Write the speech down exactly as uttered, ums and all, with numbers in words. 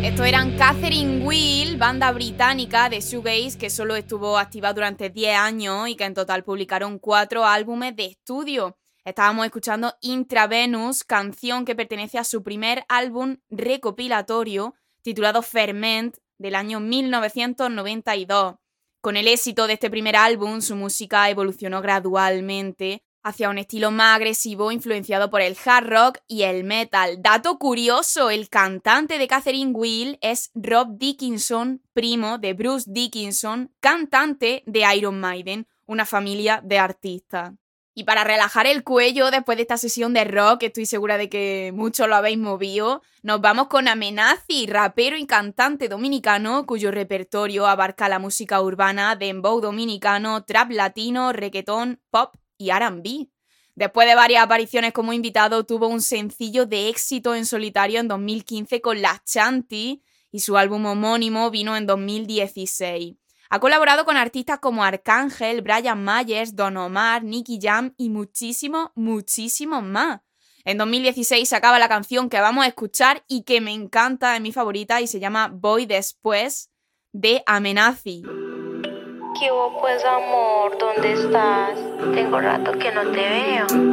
Estos eran Catherine Wheel, banda británica de shoegaze que solo estuvo activa durante diez años y que en total publicaron cuatro álbumes de estudio. Estábamos escuchando Intravenous, canción que pertenece a su primer álbum recopilatorio titulado Ferment del año mil novecientos noventa y dos. Con el éxito de este primer álbum, su música evolucionó gradualmente hacia un estilo más agresivo influenciado por el hard rock y el metal. Dato curioso, el cantante de Catherine Wheel es Rob Dickinson, primo de Bruce Dickinson, cantante de Iron Maiden, una familia de artistas. Y para relajar el cuello después de esta sesión de rock, estoy segura de que muchos lo habéis movido, nos vamos con Amenazi, rapero y cantante dominicano cuyo repertorio abarca la música urbana, dembow dominicano, trap latino, reggaetón, pop y R and B. Después de varias apariciones como invitado, tuvo un sencillo de éxito en solitario en dos mil quince con Las Chanty y su álbum homónimo vino en dos mil dieciséis. Ha colaborado con artistas como Arcángel, Brian Myers, Don Omar, Nicky Jam y muchísimos, muchísimos más. En dos mil dieciséis sacaba la canción que vamos a escuchar y que me encanta, es mi favorita y se llama Voy Después de Amenazi. ¿Qué hubo pues, amor? ¿Dónde estás? Tengo rato que no te veo.